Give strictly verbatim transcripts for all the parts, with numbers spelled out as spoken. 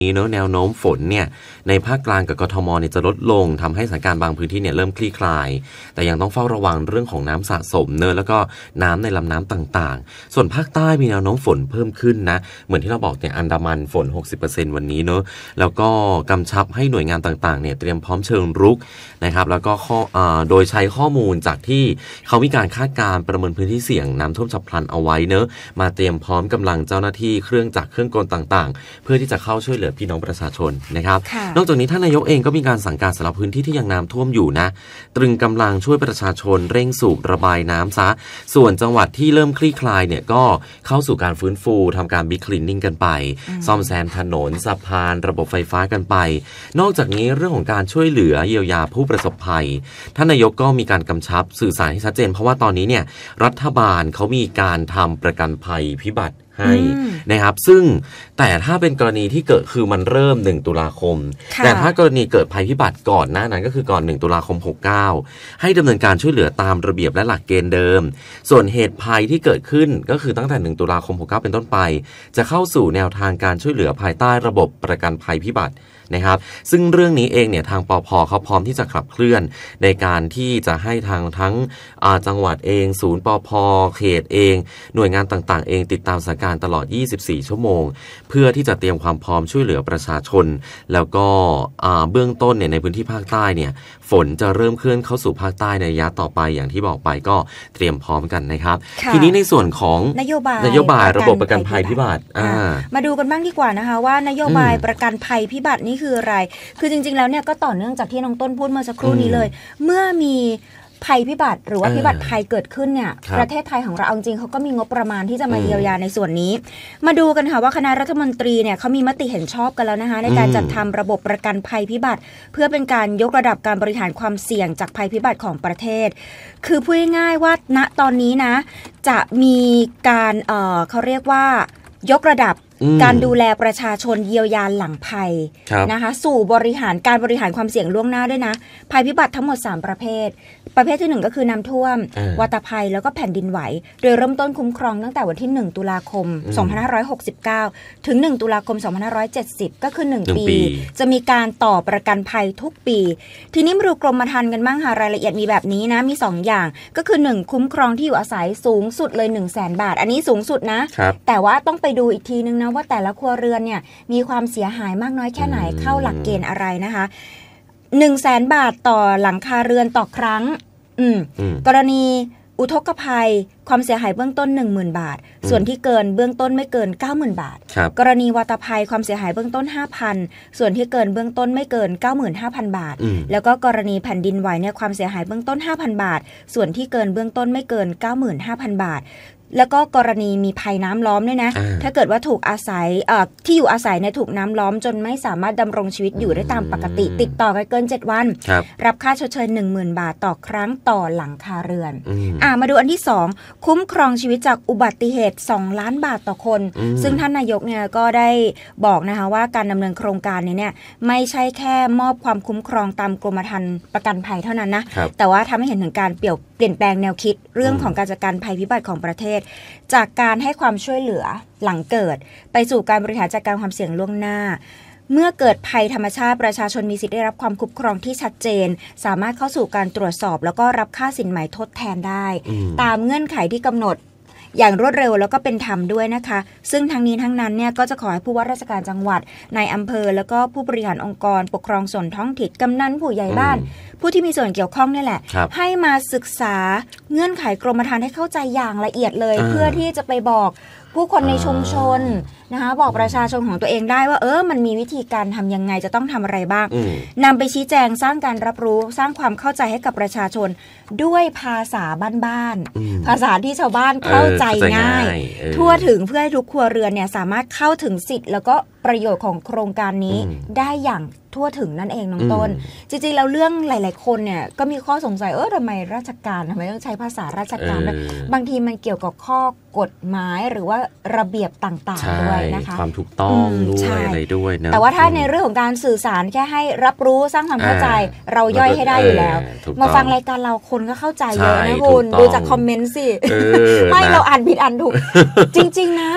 นี้เนอะแนวโน้มฝนเนี่ยในภาคกลางกับกทมเนี่ยจะลดลงทำให้สถานการณ์บางพื้นที่เนี่ยเริ่มคลี่คลายแต่ยังต้องเฝ้าระวังเรื่องของน้ำสะสมเนอะแล้วก็น้ำในลำน้ำต่างๆส่วนภาคใต้มีแนวโน้มฝนเพิ่มขึ้นนะเหมือนที่เราบอกเนี่ยอันดามันฝน หกสิบเปอร์เซ็นต์ วันนี้เนอะแล้วก็กำชับให้หน่วยงานต่างๆเนี่ยเตรียมพร้อมเชิงรุกนะครับแล้วก็ข้อโดยใช้ข้อมูลจากที่เขามีการคาดการณ์ประเมินพื้นที่เสี่ยงน้ำท่วมฉับพลันเอาไว้เนอะมาเตรียมพร้อมกำลังเจ้าหน้าที่เครื่องจักรเครื่องกลต่างๆเพื่อที่จะเข้าช่วยเหลือพี่น้องประชาชนนะครับนอกจากนี้ท่านนายกเองก็มีการสั่งการสำหรับพื้นที่ที่ยังน้ำท่วมอยู่นะตรึงกำลังช่วยประชาชนเร่งสูบระบายน้ำซะส่วนจังหวัดที่เริ่มคลี่คลายเนี่ยก็เข้าสู่การฟื้นฟูทำการบิ๊กคลีนนิ่งกันไปซ่อมแซมถนนสะพานระบบไฟฟ้ากันไปนอกจากนี้เรื่องของการช่วยเหลือเยียวยาผู้ประสบภัยท่านนายกก็มีการกำชับสื่อสารให้ชัดเจนเพราะว่าตอนนี้เนี่ยรัฐบาลเขามีการทำประกันภัยพิบัติให้นะครับซึ่งแต่ถ้าเป็นกรณีที่เกิดคือมันเริ่มหนึ่งตุลาคมแต่ถ้ากรณีเกิดภัยพิบัติก่อนหน้านั้นก็คือก่อนหนึ่งตุลาคมหกสิบเก้าให้ดำเนินการช่วยเหลือตามระเบียบและหลักเกณฑ์เดิมส่วนเหตุภัยที่เกิดขึ้นก็คือตั้งแต่หนึ่งตุลาคมหกสิบเก้าเป็นต้นไปจะเข้าสู่แนวทางการช่วยเหลือภายใต้ระบบประกันภัยพิบัตินะครับซึ่งเรื่องนี้เองเนี่ยทางปภ.เขาพร้อมที่จะขับเคลื่อนในการที่จะให้ทางทั้งจังหวัดเองศูนย์ปภ.เขตเองหน่วยงานต่างๆเองติดตามสถานการณ์ตลอดยี่สิบสี่ชั่วโมงเพื่อที่จะเตรียมความพร้อมช่วยเหลือประชาชนแล้วก็เบื้องต้นเนี่ยในพื้นที่ภาคใต้เนี่ยฝนจะเริ่มเคลื่อนเข้าสู่ภาคใต้ในระยะต่อไปอย่างที่บอกไปก็เตรียมพร้อมกันนะครับทีนี้ในส่วนของนโยบายนโยบายระบบประกันภัยพิบัติมาดูกันบ้างดีกว่านะคะว่านโยบายประกันภัยพิบัตินี่คืออะไรคือจริงๆแล้วเนี่ยก็ต่อเนื่องจากที่น้องต้นพูดเมื่อสักครู่นี้เลยเมื่อมีภัยพิบัติหรือว่าพิบัติภัยเกิดขึ้นเนี่ยประเทศไทยของเราจริงๆเขาก็มีงบประมาณที่จะมาเยียวยาในส่วนนี้มาดูกันค่ะว่าคณะรัฐมนตรีเนี่ยเขามีมติเห็นชอบกันแล้วนะคะในการจัดทำระบบประกันภัยพิบัติเพื่อเป็นการยกระดับการบริหารความเสี่ยงจากภัยพิบัติของประเทศคือพูดง่ายๆว่าณตอนนี้นะจะมีการเอ่อเขาเรียกว่ายกระดับการดูแลประชาชนเยียวยาหลังภัยนะคะสู่บริหารการบริหารความเสี่ยงล่วงหน้าด้วยนะภัยพิบัติทั้งหมดสามประเภทประเภทที่หนึ่งก็คือน้ำท่วมวัฏภัยแล้วก็แผ่นดินไหวโดยเริ่มต้นคุ้มครองตั้งแต่วันที่หนึ่งตุลาคมสองพันห้าร้อยหกสิบเก้าถึงหนึ่งตุลาคมสองพันห้าร้อยเจ็ดสิบก็คือหนึ่งปีจะมีการต่อประกันภัยทุกปีทีนี้มาดูกรมธรรม์กันบ้างค่ะรายละเอียดมีแบบนี้นะมีสองอย่างก็คือหนึ่งคุ้มครองที่อยู่อาศัยสูงสุดเลย หนึ่งแสน บาทอันนี้สูงสุดนะแต่ว่าต้องไปดูอีกทีนึงนะว่าแต่ละครัวเรือนเนี่ยมีความเสียหายมากน้อยแค่ไหนเข้าหลักเกณฑ์อะไรนะคะ หนึ่งแสน บาทต่อหลังคาเรือนต่อครั้งอืมกรณีอุทกภัยความเสียหายเบื้องต้น หนึ่งหมื่น บาทส่วนที่เกินเบื้องต้นไม่เกิน เก้าหมื่น บาทกรณีวัฏภัยความเสียหายเบื้องต้น ห้าพัน ส่วนที่เกินเบื้องต้นไม่เกิน เก้าหมื่นห้าพัน บาทแล้วก็กรณีแผ่นดินไหวเนี่ยความเสียหายเบื้องต้น ห้าพัน บาทส่วนที่เกินเบื้องต้นไม่เกิน เก้าหมื่นห้าพัน บาทแล้วก็กรณีมีภัยน้ำล้อมด้วยนะถ้าเกิดว่าถูกอาศัยที่อยู่อาศัยเนี่ยถูกน้ำล้อมจนไม่สามารถดำรงชีวิตอยู่ได้ตามปกติติดต่อกันเกินเจ็ดวันรรับค่าชดเชย หนึ่งหมื่น บาทต่อครั้งต่อหลังคาเรือนอ่ามาดูอันที่สองคุ้มครองชีวิตจากอุบัติเหตุสองล้านบาทต่อคนซึ่งท่านนายกเนี่ยก็ได้บอกนะคะว่าการดำเนินโครงการนี้เนี่ยไม่ใช่แค่มอบความคุ้มครองตามกรมธรรม์ประกันภัยเท่านั้นนะแต่ว่าทำให้เห็นถึงการเปลี่ยนเปลี่ยนแปลงแนวคิดเรื่องของการจัดการภัยพิบัติของประเทศจากการให้ความช่วยเหลือหลังเกิดไปสู่การบริหารจัดการความเสี่ยงล่วงหน้าเมื่อเกิดภัยธรรมชาติประชาชนมีสิทธิ์ได้รับความคุ้มครองที่ชัดเจนสามารถเข้าสู่การตรวจสอบแล้วก็รับค่าสินไหมทดแทนได้ตามเงื่อนไขที่กำหนดอย่างรวดเร็วแล้วก็เป็นธรรมด้วยนะคะซึ่งทั้งนี้ทั้งนั้นเนี่ยก็จะขอให้ผู้ว่าราชการจังหวัดในอำเภอแล้วก็ผู้บริหารองค์กรปกครองส่วนท้องถิ่นกำนันผู้ใหญ่บ้านผู้ที่มีส่วนเกี่ยวข้องนี่แหละให้มาศึกษาเงื่อนไขกรมธรรม์ให้เข้าใจอย่างละเอียดเลยเพื่อที่จะไปบอกผู้คนในชุมชนนะคะบอกประชาชนของตัวเองได้ว่าเออมันมีวิธีการทำยังไงจะต้องทำอะไรบ้างนำไปชี้แจงสร้างการรับรู้สร้างความเข้าใจให้กับประชาชนด้วยภาษาบ้านๆภาษาที่ชาวบ้านเข้าใจง่ายทั่วถึงเพื่อให้ทุกครัวเรือนเนี่ยสามารถเข้าถึงสิทธิ์แล้วก็ประโยชน์ของโครงการนี้ได้อย่างทั่วถึงนั่นเองน้องต้นจริงๆแล้วเรื่องหลายๆคนเนี่ยก็มีข้อสงสัยเออทำไมราชการทำไมต้องใช้ภาษาราชการบางทีมันเกี่ยวกับข้อกฎหมายหรือว่าระเบียบต่างๆด้วยนะคะความถูกต้องด้วยอะไรด้วยนะแต่ว่าถ้าในเรื่องของการสื่อสารแค่ให้รับรู้สร้างความเข้าใจเราย่อยให้ได้อยู่แล้วมาฟังรายการเราคนก็เข้าใจเยอะนะคุณดูจากคอมเมนต์สิไม่เราอ่านผิดอ่านถูกจริงๆนะ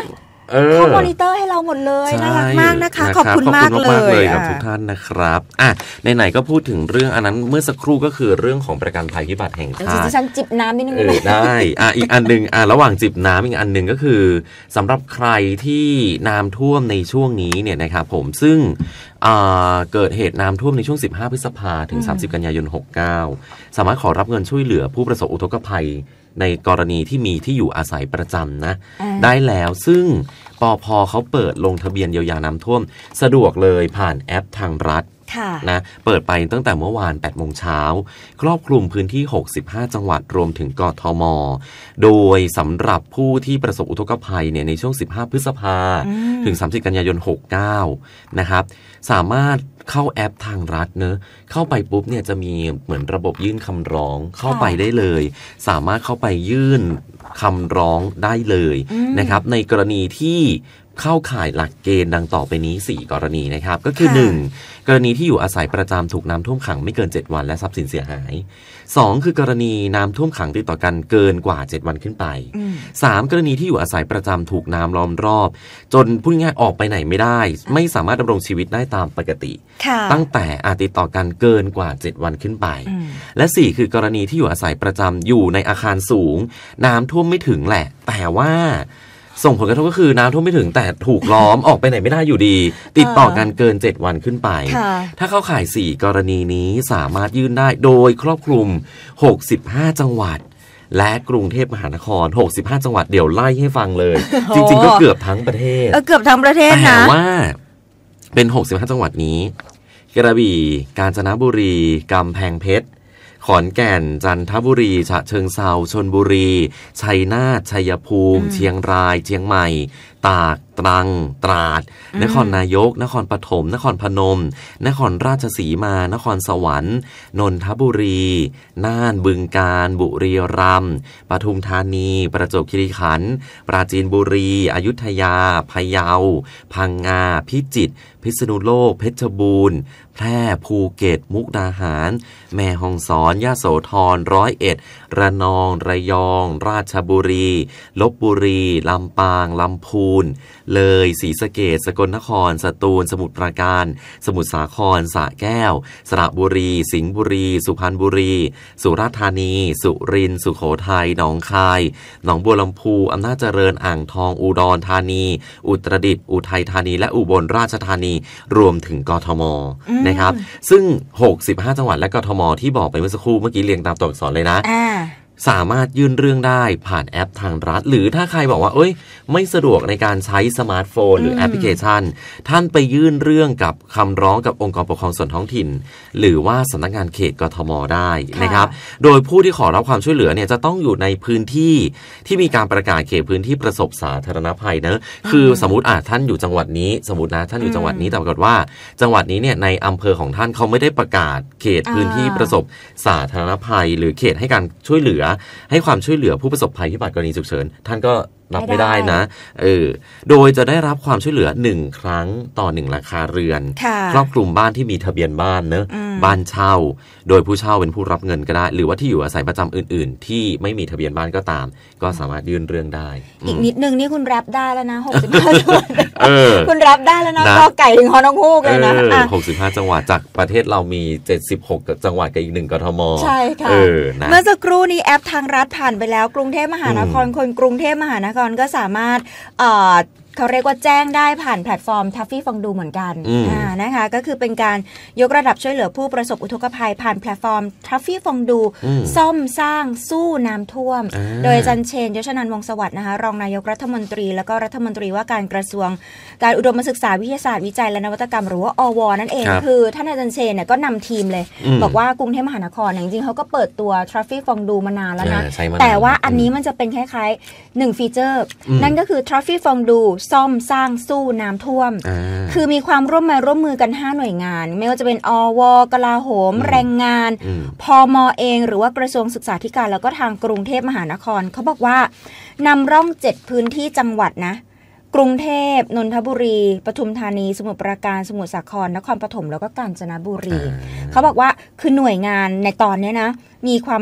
เขามอนิเตอร์ให้เราหมดเลยน่ารักมากนะคะขอบคุณมากเลยกับทุกท่านนะครับอ่ะไหนๆก็พูดถึงเรื่องอันนั้นเมื่อสักครู่ก็คือเรื่องของประกันภัยพิบัติแห่งชาติดิฉันจิบน้ำนิดนึงได้อ่ะอีกอันนึงอ่ะระหว่างจิบน้ำอีกอันนึงก็คือสำหรับใครที่น้ำท่วมในช่วงนี้เนี่ยนะครับผมซึ่งเกิดเหตุน้ำท่วมในช่วงสิบห้าพฤษภาถึงสามสิบกันยายนหกสิบเก้าสามารถขอรับเงินช่วยเหลือผู้ประสบอุทกภัยในกรณีที่มีที่อยู่อาศัยประจำนะได้แล้วซึ่งปภ.เขาเปิดลงทะเบียนเยียวยาน้ำท่วมสะดวกเลยผ่านแอปทางรัฐนะเปิดไปตั้งแต่เมื่อวาน แปดโมงเช้าครอบคลุมพื้นที่หกสิบห้าจังหวัดรวมถึงกทม.โดยสำหรับผู้ที่ประสบอุทกภัยเนี่ยในช่วงสิบห้าพฤษภาถึงสามสิบกันยายนหกสิบเก้านะครับสามารถเข้าแอปทางรัฐเนอะเข้าไปปุ๊บเนี่ยจะมีเหมือนระบบยื่นคำร้องเข้าไปได้เลยสามารถเข้าไปยื่นคำร้องได้เลยนะครับในกรณีที่เข้าข่ายหลักเกณฑ์ดังต่อไปนี้สี่กรณีนะครับก็คือหนึ่งกรณีที่อยู่อาศัยประจำถูกน้ำท่วมขังไม่เกินเจ็ดวันและทรัพย์สินเสียหายสองคือกรณีน้ำท่วมขังติดต่อกันเกินกว่าเจ็ดวันขึ้นไปสามกรณีที่อยู่อาศัยประจำถูกน้ำล้อมรอบจนพูดง่ายออกไปไหนไม่ได้ไม่สามารถดำรงชีวิตได้ตามปกติตั้งแต่อาจติดต่อกันเกินกว่าเจ็ดวันขึ้นไปและสี่คือกรณีที่อยู่อาศัยประจำอยู่ในอาคารสูงน้ำท่วมไม่ถึงแหละแต่ว่าส่งผลกระทบก็คือน้ำท่วมไม่ถึงแต่ถูกล้อม ออกไปไหนไม่ได้อยู่ดีติดต่อกันเกินเจ็ดวันขึ้นไปถ้าเข้าข่ายสี่กรณีนี้สามารถยื่นได้โดยครอบคลุมหกสิบห้าจังหวัดและกรุงเทพมหานครหกสิบห้าจังหวัดเดี๋ยวไล่ให้ฟังเลยจริงๆก็เกือบทั้งประเทศเออเกือบทั้งประเทศนะแต่ว่าเป็นหกสิบห้าจังหวัดนี้กระบี่กาญจนบุรีกำแพงเพชรขอนแก่นจันทบุรีฉะเชิงเทราชลบุรีชัยนาทชัยภูมิเชียงรายเชียงใหม่ตากตรังตราดนครนายกนครปฐมนครพนมนครราชสีมานครสวรรค์นนทบุรีน่านบึงกาฬบุรีรัมย์ปทุมธานีประจวบคีรีขันธ์ปราจีนบุรีอยุธยาพะเยาพังงาพิจิตรพิษณุโลกเพชรบูรณ์แพร่ภูเก็ตมุกดาหารแม่ฮ่องสอนยโสธรร้อยเอ็ดระนองระยองราชบุรีลพบุรีลำปางลำพูนเลยศรีสะเกษสกลนครสตูลสมุทรปราการสมุทรสาครสระแก้วสระบุรีสิงห์บุรีสุพรรณบุรีสุราษฎร์ธานีสุรินทร์สุโขทัยหนองคายหนองบัวลำพูอำนาจเจริญอ่างทองอุดรธานีอุตรดิตถ์อุทัยธานีและอุบลราชธานีรวมถึงกทมนะครับซึ่งหกสิบห้าจังหวัดและกทมที่บอกไปเมื่อสักครู่เมื่อกี้เรียงตามตัวอักษรเลยนะสามารถยื่นเรื่องได้ผ่านแอปทางรัฐหรือถ้าใครบอกว่าเอ้ยไม่สะดวกในการใช้สมาร์ทโฟนหรือแอปพลิเคชันท่านไปยื่นเรื่องกับคำร้องกับองค์กรปกครองส่วนท้องถิ่นหรือว่าสำนักงานเขตกทมได้นะครับโดยผู้ที่ขอรับความช่วยเหลือเนี่ยจะต้องอยู่ในพื้นที่ที่มีการประกาศเขตพื้นที่ประสบสาธารณภัยนะคือสมมติอ่ะท่านอยู่จังหวัดนี้สมมตินะท่านอยู่จังหวัดนี้แต่ปรากฏว่าจังหวัดนี้เนี่ยในอำเภอของท่านเขาไม่ได้ประกาศเขตพื้นที่ประสบสาธารณภัยหรือเขตให้การช่วยเหลือให้ความช่วยเหลือผู้ประสบภัยพิบัติกรณีฉุกเฉินท่านก็รับไม่ได้นะเออโดยจะได้รับความช่วยเหลือหนึ่งครั้งต่อหนึ่งราคาเรือนครอบคลุมบ้านที่มีทะเบียนบ้านเนอะบ้านเช่าโดยผู้เช่าเป็นผู้รับเงินก็ได้หรือว่าที่อยู่อาศัยประจำอื่นๆที่ไม่มีทะเบียนบ้านก็ตามก็สามารถยื่นเรื่องได้อีกนิดนึงนี่คุณรับได้แล้วนะหกสิบห้าจังหวัดคุณรับได้แล้วนะกอไก่ถึงฮอนกฮูกเลยนะหกสิบห้าจังหวัดจากประเทศเรามีเจ็ดสิบหกจังหวัดกับอีกหนึ่งกทมใช่ค่ะเมื่อสักครู่นี้แอปทางรัฐผ่านไปแล้วกรุงเทพมหานครคนกรุงเทพมหานครก็สามารถเขาเรียกว่าแจ้งได้ผ่านแพลตฟอร์มทัฟฟี่ฟองดูเหมือนกันนะคะก็คือเป็นการยกระดับช่วยเหลือผู้ประสบอุทกภัยผ่านแพลตฟอร์มทัฟฟี่ฟองดูซ่อมสร้างสู้น้ำท่วมโดยอาจารย์เชนยศนันท์วงศ์สวัสดิ์นะคะรองนายกรัฐมนตรีแล้วก็รัฐมนตรีว่าการกระทรวงการอุดมศึกษาวิทยาศาสตร์วิจัยและนวัตกรรมหรือว่าอวนั่นเองคือท่านอาจารย์เชนเนี่ยก็นำทีมเลยบอกว่ากรุงเทพมหานครจริงๆเขาก็เปิดตัวทัฟฟี่ฟองดูมานานแล้วนะแต่ว่าอันนี้มันจะเป็นคล้ายๆหนึ่งฟีเจอร์นั่นก็คือทัฟฟี่ฟองดูซ่อมสร้างสู้น้ำท่วมคือมีความร่วมมือร่วมมือกันห้าหน่วยงานไม่ว่าจะเป็นอวกลาโหมแรงงานพม.เองหรือว่ากระทรวงศึกษาธิการแล้วก็ทางกรุงเทพมหานครเขาบอกว่านำร่องเจ็ดพื้นที่จังหวัดนะกรุงเทพนนทบุรีปทุมธานีสมุทรปราการสมุทรสาครนครปฐมแล้วก็กาญจนบุรีเขาบอกว่าคือหน่วยงานในตอนนี้นะมีความ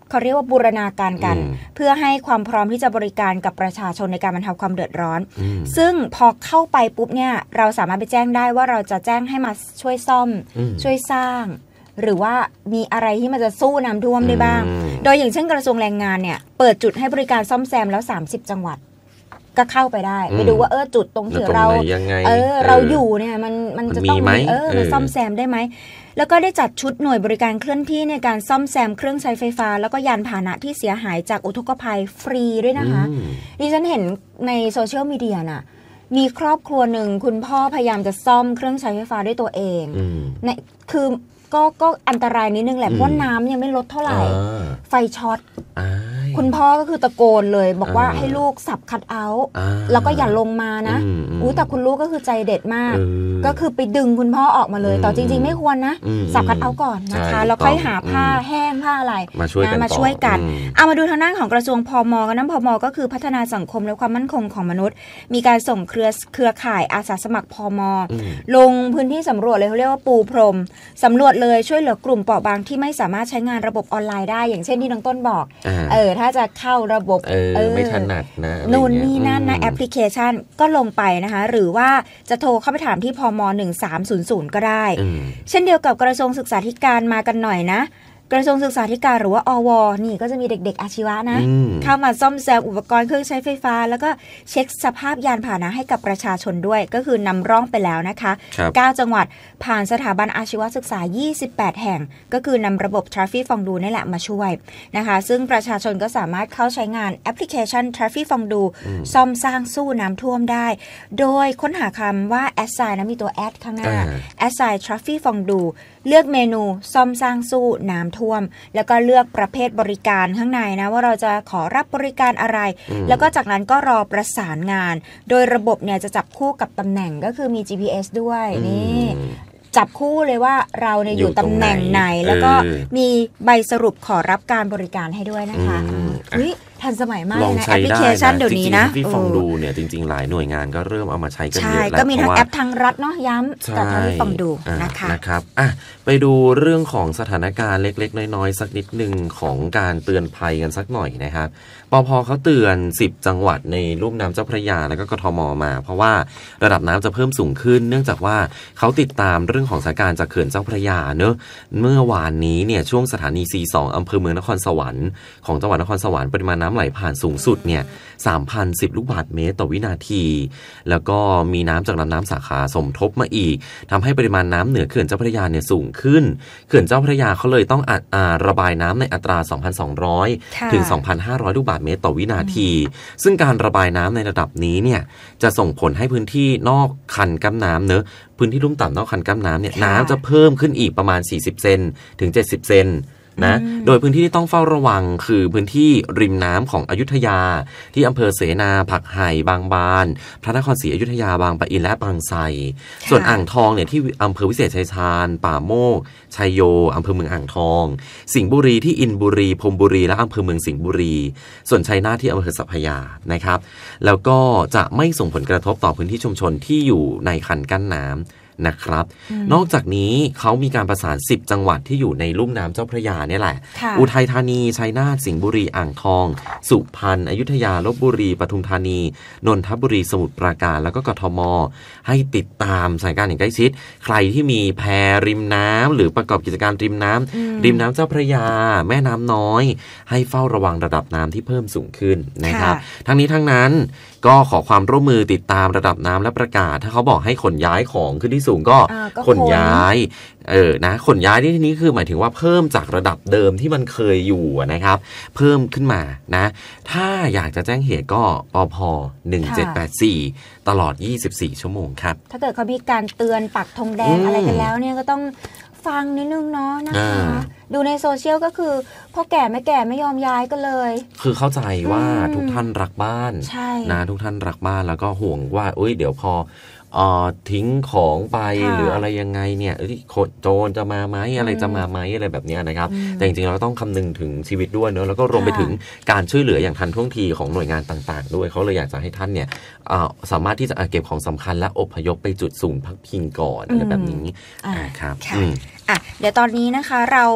เขาเรียกว่าบูรณาการกันเพื่อให้ความพร้อมที่จะบริการกับประชาชนในการบรรเทาความเดือดร้อนซึ่งพอเข้าไปปุ๊บเนี่ยเราสามารถไปแจ้งได้ว่าเราจะแจ้งให้มาช่วยซ่อมช่วยสร้างหรือว่ามีอะไรที่มันจะสู้น้ำท่วมได้บ้างโดยอย่างเช่นกระทรวงแรงงานเนี่ยเปิดจุดให้บริการซ่อมแซมแล้วสามสิบจังหวัดก็เข้าไปได้ไปดูว่าเออจุดตรงที่เราเออเราอยู่เนี่ยมันมันจะต้องเออมาซ่อมแซมได้ไหมแล้วก็ได้จัดชุดหน่วยบริการเคลื่อนที่ในการซ่อมแซมเครื่องใช้ไฟฟ้าแล้วก็ยานพาหนะที่เสียหายจากอุทกภัยฟรีด้วยนะคะดิฉันเห็นในโซเชียลมีเดียน่ะมีครอบครัวหนึ่งคุณพ่อพยายามจะซ่อมเครื่องใช้ไฟฟ้าด้วยตัวเองในคือก็ก็อันตรายนิดนึงแหละเพราะน้ำยังไม่ลดเท่าไหร่ไฟช็อตคุณพ่อก็คือตะโกนเลยบอกว่าให้ลูกสับคัทเอาท์แล้วก็อย่าลงมานะอู้แต่คุณลูกก็คือใจเด็ดมากก็คือไปดึงคุณพ่อออกมาเลยแต่จริงๆไม่ควรนะสับคัทเอาท์ก่อนนะคะแล้วค่อยหาผ้าแห้งผ้าอะไรมาช่วยกันมาช่วยกันเอามาดูทางด้านของกระทรวงพม.กันนะพม.ก็คือพัฒนาสังคมและความมั่นคงของมนุษย์มีการส่งเครือเครือข่ายอาสาสมัครพม.ลงพื้นที่สำรวจเลยเขาเรียกว่าปูพรมสำรวจเลยช่วยเหลือกลุ่มเปราะบางที่ไม่สามารถใช้งานระบบออนไลน์ได้อย่างเช่นที่น้องต้นบอกเออถ้าจะเข้าระบบเออไม่ถนัดนะนู่นนี่นั่นนะแอปพลิเคชันก็ลงไปนะคะหรือว่าจะโทรเข้าไปถามที่พมหนึ่งสามศูนย์ศูนย์ก็ได้เช่นเดียวกับกระทรวงศึกษาธิการมากันหน่อยนะกระทรวงศึกษาธิการหรือว่าอว.นี่ก็จะมีเด็กๆอาชีวะนะเข้ามาซ่อมแซมอุปกรณ์เครื่องใช้ไฟฟ้าแล้วก็เช็คสภาพยานพาหนะให้กับประชาชนด้วยก็คือนำร่องไปแล้วนะคะเก้าจังหวัดผ่านสถาบันอาชีวศึกษายี่สิบแปดแห่งก็คือนำระบบ Traffic Fondue นี่แหละมาช่วยนะคะซึ่งประชาชนก็สามารถเข้าใช้งานแอปพลิเคชัน Traffic Fondue ซ่อมสร้างสู้น้ำท่วมได้โดยค้นหาคำว่า assign นะมีตัว add ข้างหน้า assign Traffic Fondue เลือกเมนูซ่อมสร้างสู้น้ำท่วมแล้วก็เลือกประเภทบริการข้างในนะว่าเราจะขอรับบริการอะไรแล้วก็จากนั้นก็รอประสานงานโดยระบบเนี่ยจะจับคู่กับตำแหน่งก็คือมี จี พี เอส ด้วยนี่จับคู่เลยว่าเราเนี่ยอยู่ตำแหน่งไหนแล้วก็มีใบสรุปขอรับการบริการให้ด้วยนะคะอุ๊ยทันสมัยมากนะแอปพลิเคชันเดี๋ยวนี้นะที่ฟังดูเนี่ยจริงๆหลายหน่วยงานก็เริ่มเอามาใช้กันเยอะแล้วก็มีทั้งแอปทางรัฐเนาะย้ำกับที่ฟังดูนะคะนะครับอ่ะไปดูเรื่องของสถานการณ์เล็กๆน้อยๆสักนิดนึงของการเตือนภัยกันสักหน่อยนะครับปภ.เขาเตือนสิบจังหวัดในลุ่มน้ำเจ้าพระยาแล้วก็กทม.มาเพราะว่าระดับน้ำจะเพิ่มสูงขึ้นเนื่องจากว่าเขาติดตามเรื่องของสถานการณ์จากเขื่อนเจ้าพระยาเนอะเมื่อวานนี้เนี่ยช่วงสถานี ซี สอง อำเภอเมืองนครสวรรค์ของจังหวัดนครสวรรค์ปริมาณน้ำไหลผ่านสูงสุดเนี่ย สามพันสิบ ลูกบาศก์เมตรต่อวินาทีแล้วก็มีน้ำจากลำน้ำสาขาสมทบมาอีกทำให้ปริมาณน้ำเหนือเขื่อนเจ้าพระยาเนี่ยสูงขึ้นเขื่อนเจ้าพระยาเขาเลยต้องอัดระบายน้ำในอัตรา สองพันสองร้อย ถึง สองพันห้าร้อย ลูกบาศก์เมตรต่อวินาทีซึ่งการระบายน้ำในระดับนี้เนี่ยจะส่งผลให้พื้นที่นอกคันกั้นน้ำเนอะพื้นที่ลุ่มต่ำนอกคันกั้นน้ำเนี่ยน้ำจะเพิ่มขึ้นอีกประมาณสี่สิบเซนถึงเจ็ดสิบเซนนะโดยพื้นที่ที่ต้องเฝ้าระวังคือพื้นที่ริมน้ำของอยุธยาที่อำเภอเสนาผักไห่บางบานพระนครศรีอยุธยาบางปะอินและบางไทรส่วนอ่างทองเนี่ยที่อำเภอวิเศษชัยชาญป่าโมกชัยโยอำเภอเมืองอ่างทองสิงห์บุรีที่อินบุรีพรหมบุรีและอำเภอเมืองสิงห์บุรีส่วนชัยนาทที่อำเภอสัพพยานะครับแล้วก็จะไม่ส่งผลกระทบต่อพื้นที่ชุมชนที่อยู่ในคันกั้นน้ำนะครับนอกจากนี้เขามีการประสานสิบจังหวัดที่อยู่ในลุ่มน้ำเจ้าพระยาเนี่ยแหละอุทัยธานีชัยนาทสิงห์บุรีอ่างทองสุพรรณอยุธยาลพบุรีปทุมธานีนนทบุรีสมุทรปราการแล้วก็กทมให้ติดตามสถานการณ์อย่างใกล้ชิดใครที่มีแพริมน้ำหรือประกอบกิจการริมน้ำริมน้ำเจ้าพระยาแม่น้ำน้อยให้เฝ้าระวังระดับน้ำที่เพิ่มสูงขึ้นนะครับทั้งนี้ทั้งนั้นก็ขอความร่วมมือติดตามระดับน้ำและประกาศถ้าเขาบอกให้ขนย้ายของขึ้นที่สูงก็ขนย้ายเออนะขนย้ายที่นี้คือหมายถึงว่าเพิ่มจากระดับเดิมที่มันเคยอยู่นะครับเพิ่มขึ้นมานะถ้าอยากจะแจ้งเหตุก็ปภหนึ่งเจ็ดแปดสี่ตลอดยี่สิบสี่ชั่วโมงครับถ้าเกิดเขามีการเตือนปักธงแดงอะไรกันแล้วเนี่ยก็ต้องฟังนิดนึงเนาะนะคะดูในโซเชียลก็คือพ่อแก่ไม่แก่ไม่ยอมย้ายกันเลยคือเข้าใจว่าทุกท่านรักบ้านนะทุกท่านรักบ้านแล้วก็ห่วงว่าเอ้ยเดี๋ยวพอเอ่อทิ้งของไปหรืออะไรยังไงเนี่ยโจรจะมาไหมอะไรจะมาไหมอะไรแบบนี้นะครับแต่จริงๆเราต้องคำนึงถึงชีวิตด้วยเนอะแล้วก็รวมไปถึงการช่วยเหลืออย่างทันท่วงทีของหน่วยงานต่างๆด้วยเขาเลยอยากจะให้ท่านเนี่ยสามารถที่จะเก็บของสำคัญและอพยพไปจุดศูนย์พักพิงก่อนอะไรแบบนี้ครับอ่ะเดี๋ยวตอนนี้นะคะเรา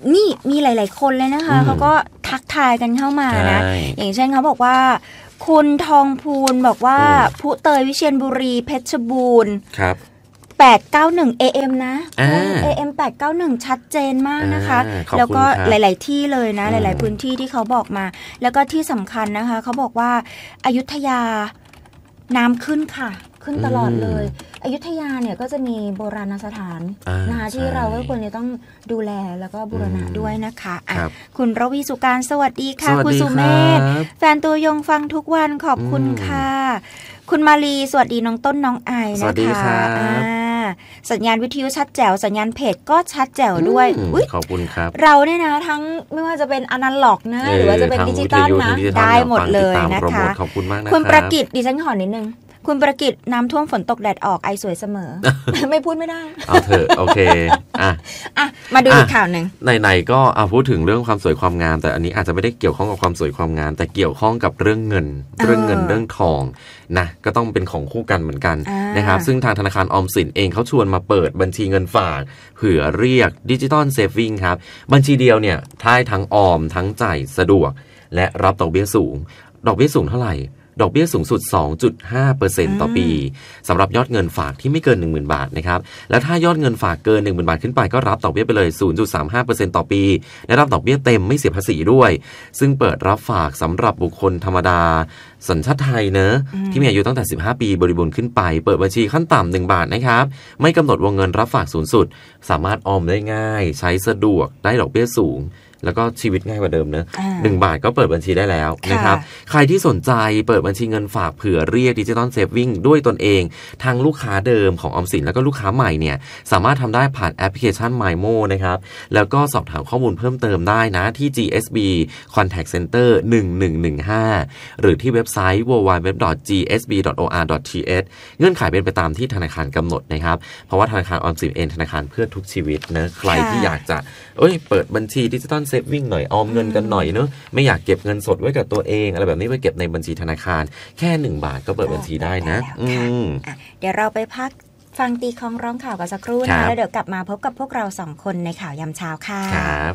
นี่มีหลายๆคนเลยนะคะเขาก็ทักทายกันเข้ามานะอย่างเช่นเขาบอกว่าคุณทองพูนบอกว่าผู้เตยวิเชียรบุรีเพชรบูรณ์ครับแปดเก้าหนึ่ง เอ เอ็ม นะ เอ เอ็ม แปดเก้าหนึ่งชัดเจนมากนะคะแล้วก็หลายๆที่เลยนะหลายๆพื้นที่ที่เขาบอกมาแล้วก็ที่สำคัญนะคะเขาบอกว่าอยุธยาน้ำขึ้นค่ะขึ้นตลอดเลยอยุธยาเนี่ยก็จะมีโบราณสถานนะคะที่เราก็ควรจะต้องดูแลแล้วก็บูรณะด้วยนะคะะคุณระวีสุการสวัสดีค่ะคุณสุเมธแฟนตัวยงฟังทุกวันขอบคุณค่ะคุณมาลีสวัสดีน้องต้นน้องไอนะคะสวัสดีค่ะสัญญาณวิทยุชัดแจ๋วสัญญาณเพจก็ชัดแจ๋วด้วยขอบคุณครับเราเนี่ยนะทั้งไม่ว่าจะเป็นอนาล็อกนะหรือว่าจะเป็นดิจิตอลนะได้หมดเลยนะคะขอบคุณมากนะคุณประกิตดิฉันขอนิดนึงคุณประกิตน้ำท่วมฝนตกแดดออกไอสวยเสมอ ไม่พูดไม่ได้เอาเถอะโอเคอ่ะอ่ะมาดูอีกข่าวหนึ่งไหนๆก็เอาพูดถึงเรื่องความสวยความงามแต่อันนี้อาจจะไม่ได้เกี่ยวข้องกับความสวยความงามแต่เกี่ยวข้องกับเรื่องเงินเรื่องเงินเรื่องทองนะก็ต้องเป็นของคู่กันเหมือนกันนะครับซึ่งทางธนาคารออมสินเองเขาชวนมาเปิดบัญชีเงินฝากเผื่อเรียกดิจิตอลเซฟวิ่งครับบัญชีเดียวเนี่ยท้ายทั้งออมทั้งจ่ายสะดวกและรับดอกเบี้ยสูงดอกเบี้ยสูงเท่าไหร่ดอกเบี้ยสูงสุด สองจุดห้าเปอร์เซ็นต์ ต่อปีสำหรับยอดเงินฝากที่ไม่เกิน หนึ่งหมื่น บาทนะครับและถ้ายอดเงินฝากเกิน หนึ่งหมื่น บาทขึ้นไปก็รับดอกเบี้ยไปเลย ศูนย์จุดสามห้าเปอร์เซ็นต์ ต่อปีและรับดอกเบี้ยเต็มไม่เสียภาษีด้วยซึ่งเปิดรับฝากสำหรับบุคคลธรรมดาสัญชาติไทยเนอะที่มีอายุตั้งแต่สิบห้าปีบริบูรณ์ขึ้นไปเปิดบัญชีขั้นต่ำหนึ่งบาทนะครับไม่กำหนดวงเงินรับฝากสูงสุดสามารถออมได้ง่ายใช้สะดวกได้ดอกเบี้ยสูงแล้วก็ชีวิตง่ายกว่าเดิมเนอะหนึ่งบาทก็เปิดบัญชีได้แล้วนะครับใครที่สนใจเปิดบัญชีเงินฝากเผื่อเรียกดิจิตอลเซฟวิ่งด้วยตนเองทางลูกค้าเดิมของออมสินแล้วก็ลูกค้าใหม่เนี่ยสามารถทำได้ผ่านแอปพลิเคชัน MyMo นะครับแล้วก็สอบถามข้อมูลเพิ่มเติมได้นะที่ จี เอส บี Contact Center หนึ่งหนึ่งหนึ่งห้าหรือที่เว็บไซต์ ดับเบิลยู ดับเบิลยู ดับเบิลยู ดอท จี เอส บี ดอท โอ อาร์ ดอท ที เอช เงื่อนไขเป็นไปตามที่ธนาคารกำหนดนะครับเพราะว่าธนาคารออมสินเองธนาคารเพื่อทุกชีวิตนะใครที่อยากจะเอ้ยเปิดบัญชีดิจิตอลเซฟวิ่งหน่อยออมเงินกันหน่อยเนอะไม่อยากเก็บเงินสดไว้กับตัวเองอะไรแบบนี้ไปเก็บในบัญชีธนาคารแค่หนึ่งบาทก็เปิดบัญชีได้นะอืมเดี๋ยวเราไปพักฟังตีคล้องร้องข่าวกันสักครู่นะแล้วเดี๋ยวกลับมาพบกับพวกเราสองคนในข่าวยามเช้าค่ะครับ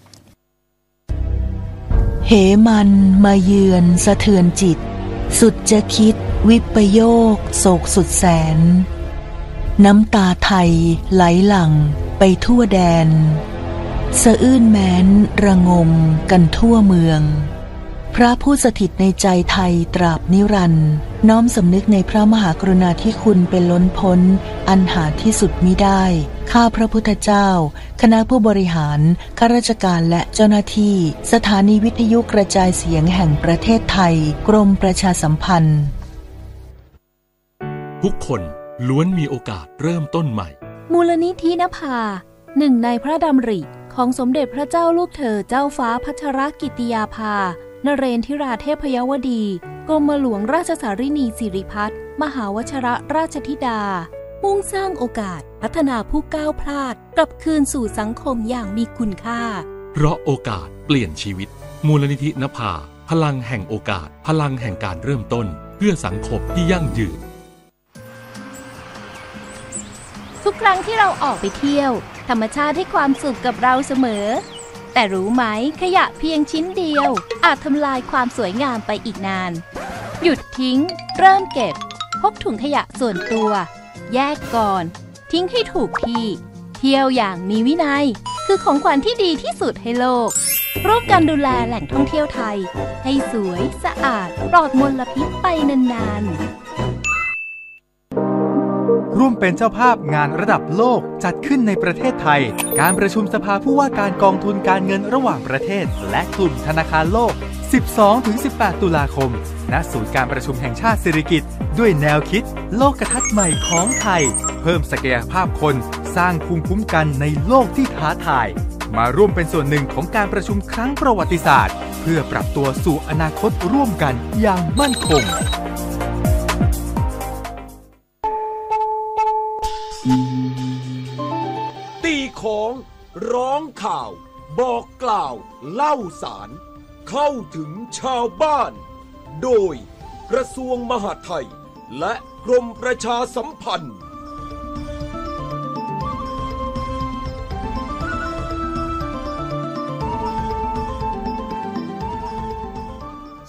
เหมันมาเยือนสะเทือนจิตสุดจะคิดวิปโยคโศกสุดแสนน้ำตาไทยไหลหลั่งไปทั่วแดนสะอื้นแม้นระงมกันทั่วเมืองพระผู้สถิตในใจไทยตราบนิรันดร์น้อมสำนึกในพระมหากรุณาธิคุณเป็นล้นพ้นอันหาที่สุดมิได้ข้าพระพุทธเจ้าคณะผู้บริหารข้าราชการและเจ้าหน้าที่สถานีวิทยุกระจายเสียงแห่งประเทศไทยกรมประชาสัมพันธ์ทุกคนล้วนมีโอกาสเริ่มต้นใหม่มูลนิธินภาหนึ่งในพระดำริของสมเด็จพระเจ้าลูกเธอเจ้าฟ้าพัชรกิติยาภานเรนทิราเทพยวดีกรมหลวงราชสารินีสิริพัฒน์มหาวชิรราชธิดามุ่งสร้างโอกาสพัฒนาผู้ก้าวพลาดกลับคืนสู่สังคมอย่างมีคุณค่าเพราะโอกาสเปลี่ยนชีวิตมูลนิธินภาพลังแห่งโอกาสพลังแห่งการเริ่มต้นเพื่อสังคมที่ยั่งยืนทุกครั้งที่เราออกไปเที่ยวธรรมชาติให้ความสุขกับเราเสมอแต่รู้ไหมขยะเพียงชิ้นเดียวอาจทำลายความสวยงามไปอีกนานหยุดทิ้งเริ่มเก็บพกถุงขยะส่วนตัวแยกก่อนทิ้งให้ถูกที่เที่ยวอย่างมีวินัยคือของขวัญที่ดีที่สุดให้โลกร่วมกันดูแลแหล่งท่องเที่ยวไทยให้สวยสะอาดปลอดมลพิษไปนานๆร่วมเป็นเจ้าภาพงานระดับโลกจัดขึ้นในประเทศไทยการประชุมสภาผู้ว่าการกองทุนการเงินระหว่างประเทศและกลุ่มธนาคารโลก สิบสองถึงสิบแปด ตุลาคมณศูนย์การประชุมแห่งชาติสิริกิติ์ด้วยแนวคิดโลกทัศน์ใหม่ของไทยเพิ่มศักยภาพคนสร้างภูมิคุ้มกันในโลกที่ท้าทายมาร่วมเป็นส่วนหนึ่งของการประชุมครั้งประวัติศาสตร์เพื่อปรับตัวสู่อนาคตร่วมกันอย่างมั่นคงตีของร้องข่าวบอกกล่าวเล่าสารเข้าถึงชาวบ้านโดยกระทรวงมหาดไทยและกรมประชาสัมพันธ์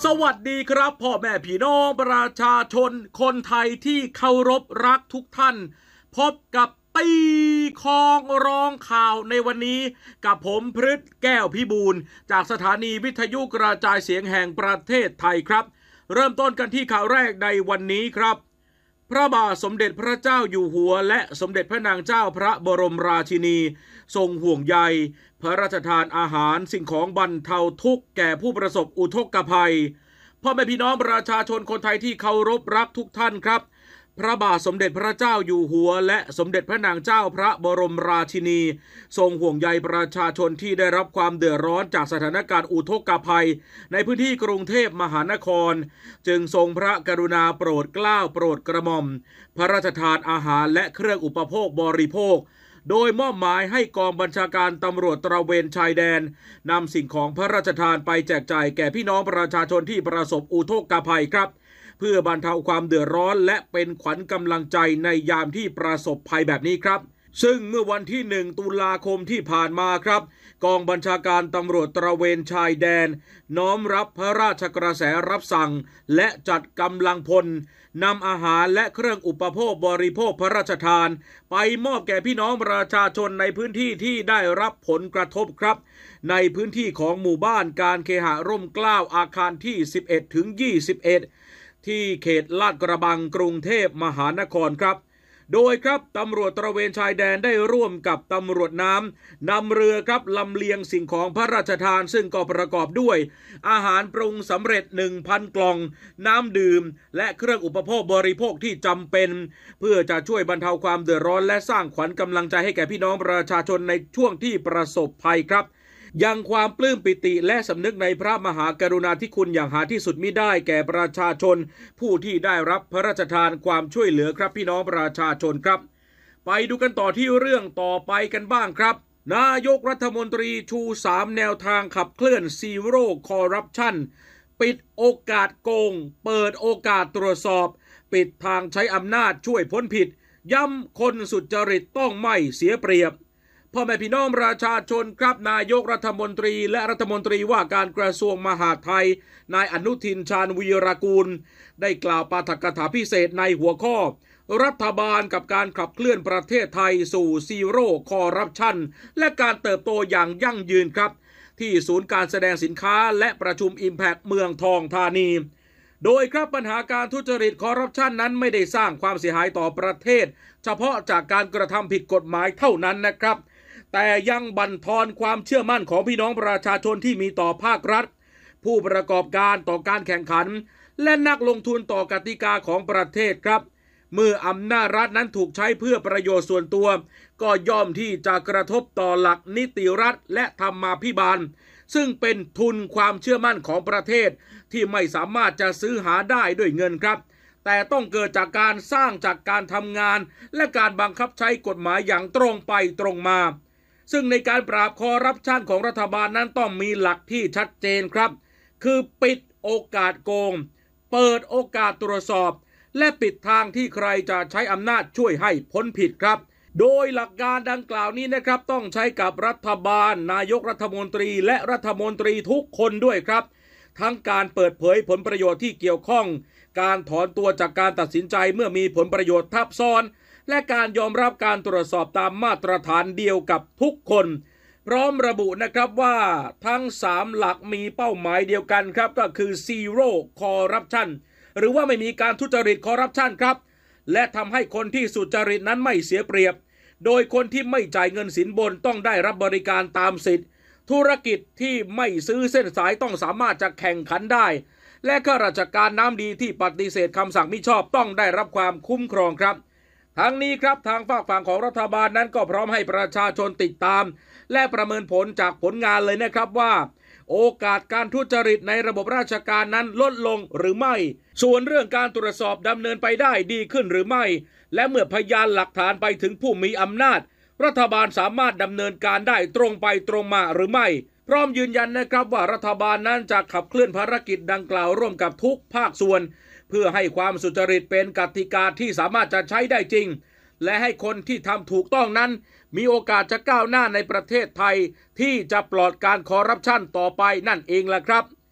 สวัสดีครับพ่อแม่พี่น้องประชาชนคนไทยที่เคารพรักทุกท่านพบกับตีคองร้องข่าวในวันนี้กับผมพฤทธิ์แก้วพิบูลจากสถานีวิทยุกระจายเสียงแห่งประเทศไทยครับเริ่มต้นกันที่ข่าวแรกในวันนี้ครับพระบาทสมเด็จพระเจ้าอยู่หัวและสมเด็จพระนางเจ้าพระบรมราชินีทรงห่วงใยพระราชทานอาหารสิ่งของบรรเทาทุกข์แก่ผู้ประสบอุทกภัยพ่อแม่พี่น้องประชาชนคนไทยที่เคารพรักทุกท่านครับพระบาทสมเด็จพระเจ้าอยู่หัวและสมเด็จพระนางเจ้าพระบรมราชินีทรงห่วงใยประชาชนที่ได้รับความเดือดร้อนจากสถานการณ์อุทกภัยในพื้นที่กรุงเทพมหานครจึงทรงพระกรุณาโปรดเกล้าโปรดกระหม่อมพระราชทานอาหารและเครื่องอุปโภคบริโภคโดยมอบหมายให้กองบัญชาการตำรวจตระเวนชายแดนนำสิ่งของพระราชทานไปแจกจ่ายแก่พี่น้องประชาชนที่ประสบอุทกภัยครับเพื่อบรรเทาความเดือดร้อนและเป็นขวัญกำลังใจในยามที่ประสบภัยแบบนี้ครับซึ่งเมื่อวันที่หนึ่งตุลาคมที่ผ่านมาครับกองบัญชาการตำรวจตระเวนชายแดนน้อมรับพระราชกระแสรับสั่งและจัดกำลังพลนำอาหารและเครื่องอุปโภคบริโภคพระราชทานไปมอบแก่พี่น้องประชาชนในพื้นที่ที่ได้รับผลกระทบครับในพื้นที่ของหมู่บ้านการเคหะร่มเกล้าอาคารที่สิบเอ็ดถึงยี่สิบเอ็ดที่เขตลาดกระบังกรุงเทพมหานครครับโดยครับตำรวจตระเวนชายแดนได้ร่วมกับตำรวจน้ำนำเรือครับลำเลียงสิ่งของพระราชทานซึ่งก็ประกอบด้วยอาหารปรุงสำเร็จ หนึ่งพัน กล่องน้ำดื่มและเครื่องอุปโภคบริโภคที่จำเป็นเพื่อจะช่วยบรรเทาความเดือดร้อนและสร้างขวัญกำลังใจให้แก่พี่น้องประชาชนในช่วงที่ประสบภัยครับยังความปลื้มปิติและสำนึกในพระมหากรุณาธิคุณอย่างหาที่สุดมิได้แก่ประชาชนผู้ที่ได้รับพระราชทานความช่วยเหลือครับพี่น้องประชาชนครับไปดูกันต่อที่เรื่องต่อไปกันบ้างครับนายกรัฐมนตรีชูสามแนวทางขับเคลื่อนซีโร่คอร์รัปชันปิดโอกาสโกงเปิดโอกาสตรวจสอบปิดทางใช้อำนาจช่วยพ้นผิดย้ำคนสุจริตต้องไม่เสียเปรียบพ่อแม่พี่น้องประชาชนครับนายกรัฐมนตรีและรัฐมนตรีว่าการกระทรวงมหาดไทยนายอนุทินชาญวีรกูลได้กล่าวปาฐกถาพิเศษในหัวข้อรัฐบาลกับการขับเคลื่อนประเทศไทยสู่ซีโร่คอร์รัปชันและการเติบโตอย่างยั่งยืนครับที่ศูนย์การแสดงสินค้าและประชุม Impact เมืองทองธานีโดยครับปัญหาการทุจริตคอร์รัปชันนั้นไม่ได้สร้างความเสียหายต่อประเทศเฉพาะจากการกระทำผิดกฎหมายเท่านั้นนะครับแต่ยังบั่นทอนความเชื่อมั่นของพี่น้องประชาชนที่มีต่อภาครัฐผู้ประกอบการต่อการแข่งขันและนักลงทุนต่อกติกาของประเทศครับเมื่ออำนาจรัฐนั้นถูกใช้เพื่อประโยชน์ส่วนตัวก็ย่อมที่จะกระทบต่อหลักนิติรัฐและธรรมาภิบาลซึ่งเป็นทุนความเชื่อมั่นของประเทศที่ไม่สามารถจะซื้อหาได้ด้วยเงินครับแต่ต้องเกิดจากการสร้างจากการทำงานและการบังคับใช้กฎหมายอย่างตรงไปตรงมาซึ่งในการปราบคอร์รัปชันของรัฐบาลนั้นต้องมีหลักที่ชัดเจนครับคือปิดโอกาสโกงเปิดโอกาสตรวจสอบและปิดทางที่ใครจะใช้อำนาจช่วยให้พ้นผิดครับโดยหลักการดังกล่าวนี้นะครับต้องใช้กับรัฐบาลนายกรัฐมนตรีและรัฐมนตรีทุกคนด้วยครับทั้งการเปิดเผยผลประโยชน์ที่เกี่ยวข้องการถอนตัวจากการตัดสินใจเมื่อมีผลประโยชน์ทับซ้อนและการยอมรับการตรวจสอบตามมาตรฐานเดียวกับทุกคนพร้อมระบุนะครับว่าทั้งสามหลักมีเป้าหมายเดียวกันครับก็คือ Zero Corruption หรือว่าไม่มีการทุจริตคอร์รัปชันครับและทำให้คนที่สุจริตนั้นไม่เสียเปรียบโดยคนที่ไม่จ่ายเงินสินบนต้องได้รับบริการตามสิทธิ์ธุรกิจที่ไม่ซื้อเส้นสายต้องสามารถจะแข่งขันได้และข้าราชการน้ำดีที่ปฏิเสธคำสั่งมิชอบต้องได้รับความคุ้มครองครับทั้งนี้ครับทางฝากฝั่งของรัฐบาลนั้นก็พร้อมให้ประชาชนติดตามและประเมินผลจากผลงานเลยนะครับว่าโอกาสการทุจริตในระบบราชการนั้นลดลงหรือไม่ส่วนเรื่องการตรวจสอบดำเนินไปได้ดีขึ้นหรือไม่และเมื่อพยานหลักฐานไปถึงผู้มีอำนาจรัฐบาลสามารถดำเนินการได้ตรงไปตรงมาหรือไม่พร้อมยืนยันนะครับว่ารัฐบาลนั้นจะขับเคลื่อนภารกิจดังกล่าวร่วมกับทุกภาคส่วนเพื่อให้ความสุจริตเป็นกติกาที่สามารถจะใช้ได้จริงและให้คนที่ทำถูกต้องนั้นมีโอกาสจะก้าวหน้าในประเทศไทยที่จะปลอดการคอร์รัปชันต่อไปนั่นเองแหละครับ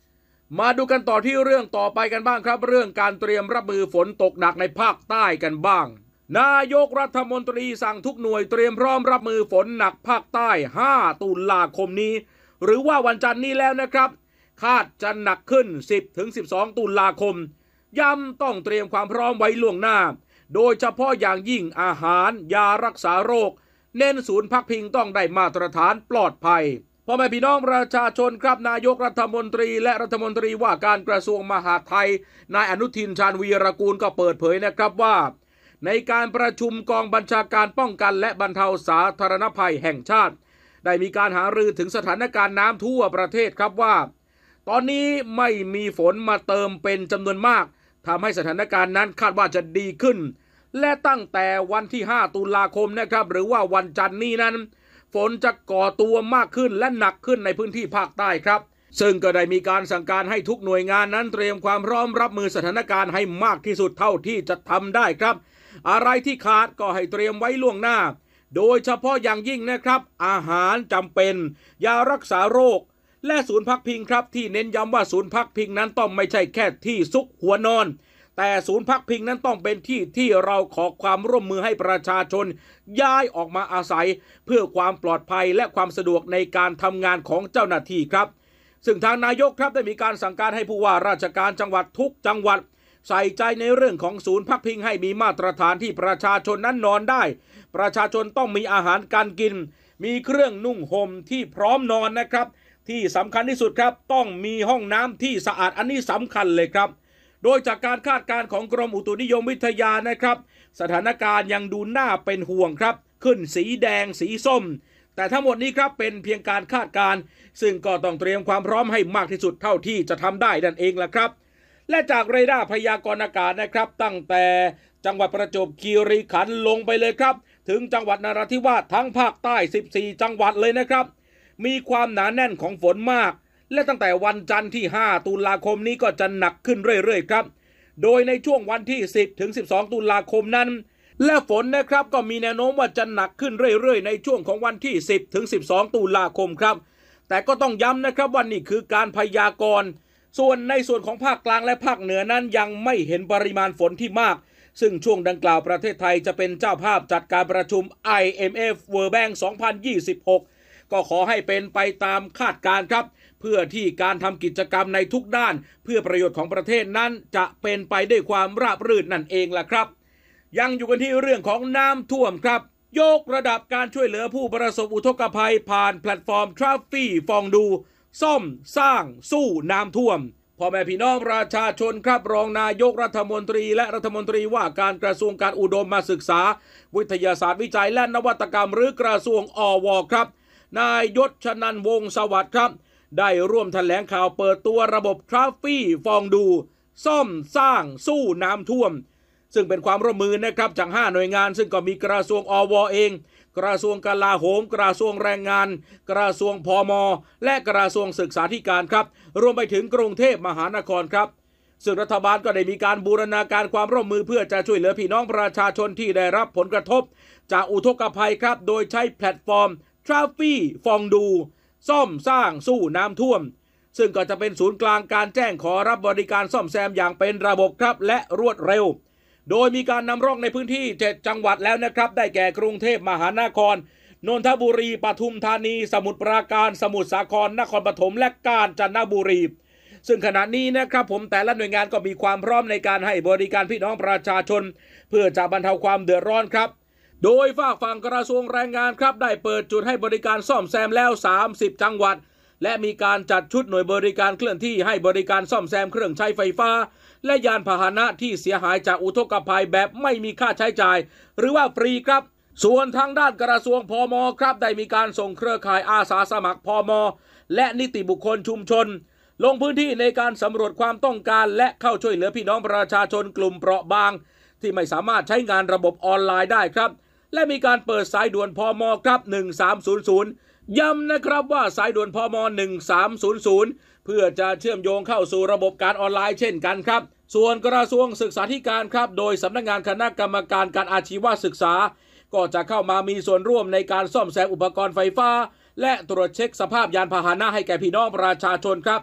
มาดูกันต่อที่เรื่องต่อไปกันบ้างครับเรื่องการเตรียมรับมือฝนตกหนักในภาคใต้กันบ้างนายกรัฐมนตรีสั่งทุกหน่วยเตรียมพร้อมรับมือฝนหนักภาคใต้ห้าตุลาคมนี้หรือว่าวันจันทร์นี้แล้วนะครับคาดจะหนักขึ้น สิบถึงสิบสอง ตุลาคมย้ำต้องเตรียมความพร้อมไว้ล่วงหน้าโดยเฉพาะอย่างยิ่งอาหารยารักษาโรคเน้นศูนย์พักพิงต้องได้มาตรฐานปลอดภัยพ่อแม่พี่น้องประชาชนครับนายกรัฐมนตรีและรัฐมนตรีว่าการกระทรวงมหาดไทยนายอนุทินชาญวีรกูลก็เปิดเผยนะครับว่าในการประชุมกองบัญชาการป้องกันและบรรเทาสาธารณภัยแห่งชาติได้มีการหารือถึงสถานการณ์น้ำทั่วประเทศครับว่าตอนนี้ไม่มีฝนมาเติมเป็นจำนวนมากทำให้สถานการณ์นั้นคาดว่าจะดีขึ้นและตั้งแต่วันที่ห้าตุลาคมนะครับหรือว่าวันจันทร์นี้นั้นฝนจะก่อตัวมากขึ้นและหนักขึ้นในพื้นที่ภาคใต้ครับซึ่งก็ได้มีการสั่งการให้ทุกหน่วยงานนั้นเตรียมความพร้อมรับมือสถานการณ์ให้มากที่สุดเท่าที่จะทำได้ครับอะไรที่ขาดก็ให้เตรียมไว้ล่วงหน้าโดยเฉพาะอย่างยิ่งนะครับอาหารจำเป็นยารักษาโรคและศูนย์พักพิงครับที่เน้นย้ำว่าศูนย์พักพิงนั้นต้องไม่ใช่แค่ที่ซุกหัวนอนแต่ศูนย์พักพิงนั้นต้องเป็นที่ที่เราขอความร่วมมือให้ประชาชนย้ายออกมาอาศัยเพื่อความปลอดภัยและความสะดวกในการทำงานของเจ้าหน้าที่ครับซึ่งทางนายกครับได้มีการสั่งการให้ผู้ว่าราชการจังหวัดทุกจังหวัดใส่ใจในเรื่องของศูนย์พักพิงให้มีมาตรฐานที่ประชาชนนั้นนอนได้ประชาชนต้องมีอาหารการกินมีเครื่องนุ่งห่มที่พร้อมนอนนะครับที่สำคัญที่สุดครับต้องมีห้องน้ำที่สะอาดอันนี้สำคัญเลยครับโดยจากการคาดการณ์ของกรมอุตุนิยมวิทยานะครับสถานการณ์ยังดูน่าเป็นห่วงครับขึ้นสีแดงสีส้มแต่ทั้งหมดนี้ครับเป็นเพียงการคาดการณ์ซึ่งก็ต้องเตรียมความพร้อมให้มากที่สุดเท่าที่จะทำได้นั่นเองแหละครับและจากเรดาร์พยากรณ์อากาศนะครับตั้งแต่จังหวัดประจวบคีรีขันธ์ลงไปเลยครับถึงจังหวัดนราธิวาสทั้งภาคใต้สิบสี่จังหวัดเลยนะครับมีความหนาแน่นของฝนมากและตั้งแต่วันจันทร์ที่ห้าตุลาคมนี้ก็จะหนักขึ้นเรื่อยๆครับโดยในช่วงวันที่สิบถึงสิบสองตุลาคมนั้นและฝนนะครับก็มีแนวโน้มว่าจะหนักขึ้นเรื่อยๆในช่วงของวันที่สิบถึงสิบสองตุลาคมครับแต่ก็ต้องย้ำนะครับว่านี่คือการพยากรณ์ส่วนในส่วนของภาคกลางและภาคเหนือนั้นยังไม่เห็นปริมาณฝนที่มากซึ่งช่วงดังกล่าวประเทศไทยจะเป็นเจ้าภาพจัดการประชุม ไอ เอ็ม เอฟ World Bank สองพันยี่สิบหกก็ขอให้เป็นไปตามคาดการณ์ครับเพื่อที่การทำกิจกรรมในทุกด้านเพื่อประโยชน์ของประเทศนั้นจะเป็นไปด้วยความราบรื่นนั่นเองล่ะครับยังอยู่กันที่เรื่องของน้ำท่วมครับยกระดับการช่วยเหลือผู้ประสบอุทกภัยผ่านแพลตฟอร์มทราฟฟี่ฟองดูซ่อมสร้างสู้น้ำท่วมพ่อแม่พี่น้องประชาชนครับรองนายกรัฐมนตรีและรัฐมนตรีว่าการกระทรวงการอุดมศึกษาวิทยาศาสตร์วิจัยและนวัตกรรมหรือกระทรวงอวครับนายยศชนันท์วงศ์สวัสดิ์ครับได้ร่วมแถลงข่าวเปิดตัวระบบทราฟฟี่ฟองดูซ่อมสร้างสู้น้ำท่วมซึ่งเป็นความร่วมมือนะครับจากห้าหน่วยงานซึ่งก็มีกระทรวงอวเองกระทรวงกลาโหมกระทรวงแรงงานกระทรวงพมและกระทรวงศึกษาธิการครับรวมไปถึงกรุงเทพมหานครครับซึ่งรัฐบาลก็ได้มีการบูรณาการความร่วมมือเพื่อจะช่วยเหลือพี่น้องประชาชนที่ได้รับผลกระทบจากอุทกภัยครับโดยใช้แพลตฟอร์มทราฟฟี่ฟองดูซ่อมสร้างสู้น้ำท่วมซึ่งก็จะเป็นศูนย์กลางการแจ้งขอรับบริการซ่อมแซมอย่างเป็นระบบครับและรวดเร็วโดยมีการนำร่องในพื้นที่เจ็ดจังหวัดแล้วนะครับได้แก่กรุงเทพมหานครนนทบุรีปทุมธานีสมุทรปราการสมุทรสาครนครปฐมและกาญจนบุรีซึ่งขณะนี้นะครับผมแต่ละหน่วยงานก็มีความพร้อมในการให้บริการพี่น้องประชาชนเพื่อจะบรรเทาความเดือดร้อนครับโดยฝากฝั่งกระทรวงแรงงานครับได้เปิดจุดให้บริการซ่อมแซมแล้วสามสิบจังหวัดและมีการจัดชุดหน่วยบริการเคลื่อนที่ให้บริการซ่อมแซมเครื่องใช้ไฟฟ้าและยานพาหนะที่เสียหายจากอุทกภัยแบบไม่มีค่าใช้จ่ายหรือว่าฟรีครับส่วนทางด้านกระทรวงพมครับได้มีการส่งเครือข่ายอาสาสมัครพมและนิติบุคคลชุมชนลงพื้นที่ในการสำรวจความต้องการและเข้าช่วยเหลือพี่น้องประชาชนกลุ่มเปราะบางที่ไม่สามารถใช้งานระบบออนไลน์ได้ครับและมีการเปิดสายด่วนพมครับหนึ่งสามศูนย์ศูนย์ย้ำนะครับว่าสายด่วนพมหนึ่งสามศูนย์ศูนย์เพื่อจะเชื่อมโยงเข้าสู่ระบบการออนไลน์เช่นกันครับส่วนกระทรวงศึกษาธิการครับโดยสำนักงานคณะกรรมการการอาชีวศึกษาก็จะเข้ามามีส่วนร่วมในการซ่อมแซมอุปกรณ์ไฟฟ้าและตรวจเช็คสภาพยานพาหนะให้แก่พี่น้องประชาชนครับ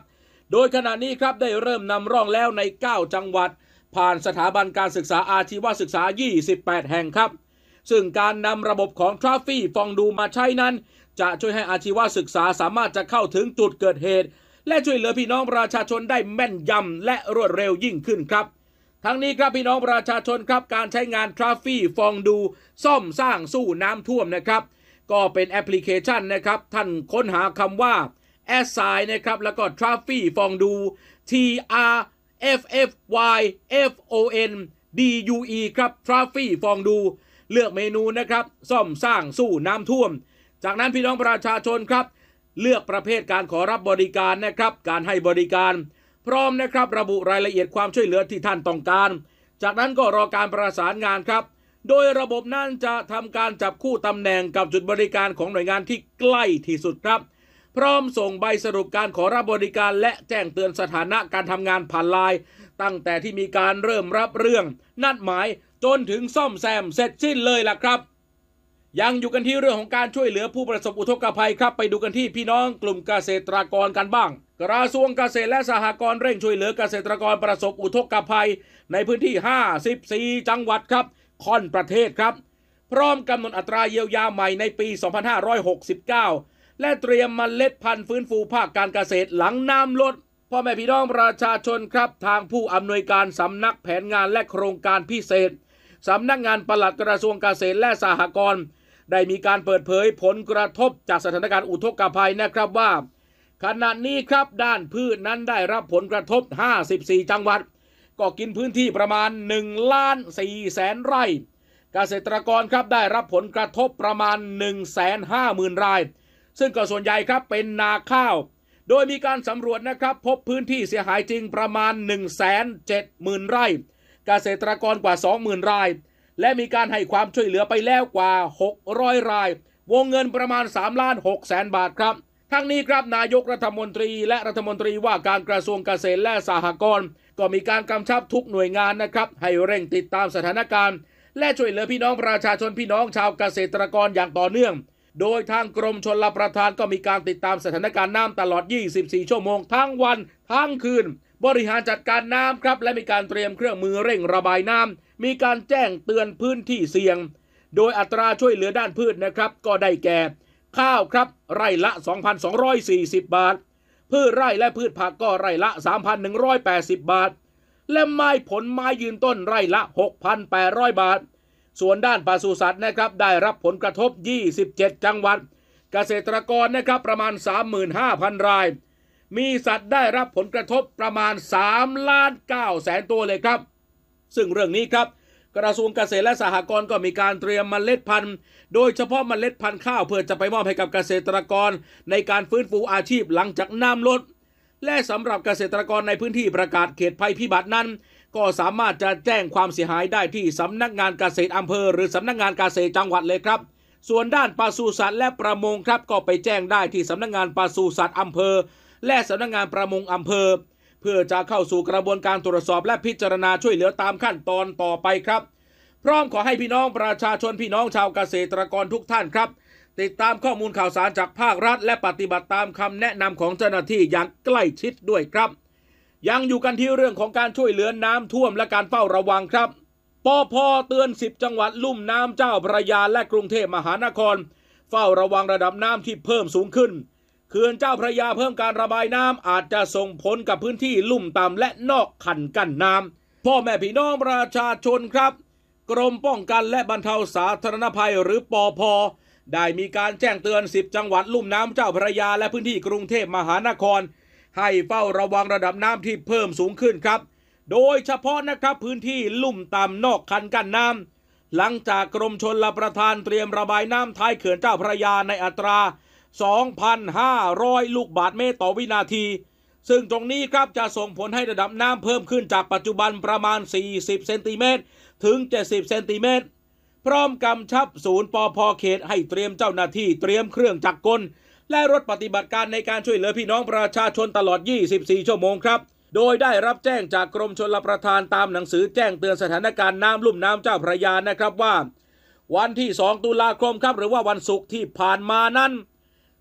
โดยขณะนี้ครับได้เริ่มนำร่องแล้วในเก้าจังหวัดผ่านสถาบันการศึกษาอาชีวศึกษายี่สิบแปดแห่งครับซึ่งการนำระบบของทราฟฟี่ฟองดูมาใช้นั้นจะช่วยให้อาชีวศึกษาสามารถจะเข้าถึงจุดเกิดเหตุและช่วยเหลือพี่น้องประชาชนได้แม่นยำและรวดเร็วยิ่งขึ้นครับทั้งนี้ครับพี่น้องประชาชนครับการใช้งานทราฟฟี่ฟองดูซ่อมสร้างสู้น้ำท่วมนะครับก็เป็นแอปพลิเคชันนะครับท่านค้นหาคำว่า แอส ไซน์ นะครับแล้วก็ทราฟฟี่ฟองดู T R F F Y F O N D U E ครับทราฟฟี่ฟองดูเลือกเมนูนะครับซ่อมสร้างสู้น้ำท่วมจากนั้นพี่น้องประชาชนครับเลือกประเภทการขอรับบริการนะครับการให้บริการพร้อมนะครับระบุรายละเอียดความช่วยเหลือที่ท่านต้องการจากนั้นก็รอการประสานงานครับโดยระบบนั้นจะทำการจับคู่ตำแหน่งกับจุดบริการของหน่วยงานที่ใกล้ที่สุดครับพร้อมส่งใบสรุปการขอรับบริการและแจ้งเตือนสถานะการทำงานผ่านไลน์ตั้งแต่ที่มีการเริ่มรับเรื่องนัดหมายจนถึงซ่อมแซมเสร็จสิ้นเลยล่ะครับยังอยู่กันที่เรื่องของการช่วยเหลือผู้ประสบอุทกภัยครับไปดูกันที่พี่น้องกลุ่มเกษตรกรกันบ้างกระทรวงเกษตรและสหกรณ์เร่งช่วยเหลือเกษตรกรประสบอุทกภัยในพื้นที่ห้าสิบสี่จังหวัดครับค่อนประเทศครับพร้อมกำหนดอัตราเยียวยาใหม่ในปีสองพันห้าร้อยหกสิบเก้าและเตรียมเมล็ดพันธุ์ฟื้นฟูภาคการเกษตรหลังน้ำลดพ่อแม่พี่น้องประชาชนครับทางผู้อำนวยการสำนักแผนงานและโครงการพิเศษสำนักงานปลัดกระทรวงเกษตรและสหกรณ์ได้มีการเปิดเผยผลกระทบจากสถานการณ์อุทกภัยนะครับว่าขณะนี้ครับด้านพืชนั้นได้รับผลกระทบห้าสิบสี่จังหวัดก็กินพื้นที่ประมาณหนึ่งล้านสี่แสนไร่เกษตรกรครับได้รับผลกระทบประมาณ หนึ่งแสนห้าหมื่น รายซึ่งก็ส่วนใหญ่ครับเป็นนาข้าวโดยมีการสำรวจนะครับพบพื้นที่เสียหายจริงประมาณ หนึ่งแสนเจ็ดหมื่น ไร่เกษตรกรกว่า สองหมื่น รายและมีการให้ความช่วยเหลือไปแล้วกว่าหกร้อยรายวงเงินประมาณสามล้านหกแสนบาทครับทั้งนี้ครับนายกรัฐมนตรีและรัฐมนตรีว่าการกระทรวงเกษตรและสหกรณ์ก็มีการกำชับทุกหน่วยงานนะครับให้เร่งติดตามสถานการณ์และช่วยเหลือพี่น้องประชาชนพี่น้องชาวเกษตรกรอย่างต่อเนื่องโดยทางกรมชลประทานก็มีการติดตามสถานการณ์น้ำตลอดยี่สิบสี่ชั่วโมงทั้งวันทั้งคืนบริหารจัดการน้ำครับและมีการเตรียมเครื่องมือเร่งระบายน้ำมีการแจ้งเตือนพื้นที่เสี่ยงโดยอัตราช่วยเหลือด้านพืชนะครับก็ได้แก่ข้าวครับไร่ละ สองพันสองร้อยสี่สิบ บาทพืชไร่และพืชผักก็ไร่ละ สามพันหนึ่งร้อยแปดสิบ บาทและไม้ผลไม้ยืนต้นไร่ละ หกพันแปดร้อย บาทส่วนด้านปศุสัตว์นะครับได้รับผลกระทบยี่สิบเจ็ดจังหวัดเกษตรกรนะครับประมาณ สามหมื่นห้าพัน รายมีสัตว์ได้รับผลกระทบประมาณสามล้านเก้าแสนตัวเลยครับซึ่งเรื่องนี้ครับกระทรวงเกษตรและสหกรณ์ก็มีการเตรียมเมล็ดพันธุ์โดยเฉพาะเมล็ดพันธุ์ข้าวเพื่อจะไปมอบให้กับเกษตรกรในการฟื้นฟูอาชีพหลังจากน้ำลดและสำหรับเกษตรกรในพื้นที่ประกาศเขตภัยพิบัตินั้นก็สามารถจะแจ้งความเสียหายได้ที่สำนักงานเกษตรอำเภอหรือสำนักงานเกษตรจังหวัดเลยครับส่วนด้านปศุสัตว์และประมงครับก็ไปแจ้งได้ที่สำนักงานปศุสัตว์อำเภอและสำนักงานประมงอำเภอเพื่อจะเข้าสู่กระบวนการตรวจสอบและพิจารณาช่วยเหลือตามขั้นตอนต่อไปครับพร้อมขอให้พี่น้องประชาชนพี่น้องชาวเกษตรกรทุกท่านครับติดตามข้อมูลข่าวสารจากภาครัฐและปฏิบัติตามคำแนะนำของเจ้าหน้าที่อย่างใกล้ชิดด้วยครับยังอยู่กันที่เรื่องของการช่วยเหลือน้ำท่วมและการเฝ้าระวังครับปภ.เตือนสิบจังหวัดลุ่มน้ำเจ้าพระยาและกรุงเทพมหานครเฝ้าระวังระดับน้ำที่เพิ่มสูงขึ้นเขื่อนเจ้าพระยาเพิ่มการระบายน้ำอาจจะส่งผลกับพื้นที่ลุ่มต่ำและนอกคันกั้นน้ำพ่อแม่พี่น้องประชาชนครับกรมป้องกันและบรรเทาสาธารณภัยหรือปภ.ได้มีการแจ้งเตือนสิบจังหวัดลุ่มน้ำเจ้าพระยาและพื้นที่กรุงเทพมหานครให้เฝ้าระวังระดับน้ำที่เพิ่มสูงขึ้นครับโดยเฉพาะนะครับพื้นที่ลุ่มต่ำนอกคันกั้นน้ำหลังจากกรมชลประทานเตรียมระบายน้ำท้ายเขื่อนเจ้าพระยาในอัตรา สองพันห้าร้อย ลูกบาศก์เมตรต่อวินาทีซึ่งตรงนี้ครับจะส่งผลให้ระดับน้ำเพิ่มขึ้นจากปัจจุบันประมาณสี่สิบเซนติเมตรถึงเจ็ดสิบเซนติเมตรพร้อมกำชับศูนย์ปภ.เขตให้เตรียมเจ้าหน้าที่เตรียมเครื่องจักรกลและรถปฏิบัติการในการช่วยเหลือพี่น้องประชาชนตลอดยี่สิบสี่ชั่วโมงครับโดยได้รับแจ้งจากกรมชลประทานตามหนังสือแจ้งเตือนสถานการณ์น้ำลุ่มน้ำเจ้าพระยานะครับว่าวันที่สองตุลาคมครับหรือว่าวันศุกร์ที่ผ่านมานั้น